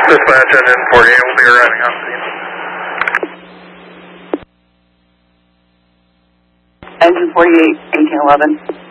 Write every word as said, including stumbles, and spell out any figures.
Dispatch, engine forty-eight will be arriving on scene. Engine forty-eight, eighteen eleven.